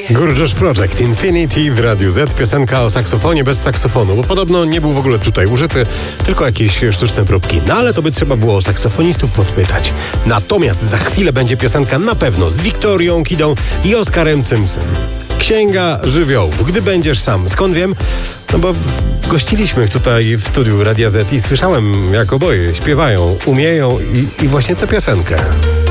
Gorgeous Project Infinity w Radiu Z. Piosenka o saksofonie bez saksofonu, bo podobno nie był w ogóle tutaj użyty, tylko jakieś sztuczne próbki. No ale to by trzeba było saksofonistów podpytać. Natomiast za chwilę będzie piosenka na pewno z Wiktorią Kidą i Oskarem Cymsem. Księga żywiołów. Gdy będziesz sam. Skąd wiem? No bo gościliśmy tutaj w studiu Radia Z i słyszałem, jak oboje śpiewają, umieją i właśnie tę piosenkę.